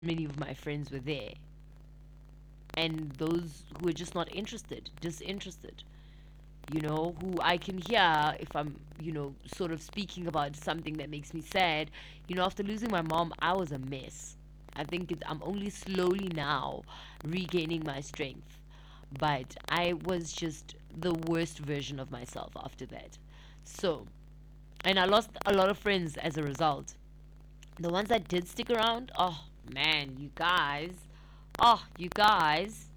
many of my friends were there, and those who are just not interested, disinterested, who I can hear if I'm, sort of speaking about something that makes me sad. After losing my mom, I was a mess. I think I'm only slowly now regaining my strength. But I was just the worst version of myself after that. So, and I lost a lot of friends as a result. The ones that did stick around, oh man, you guys,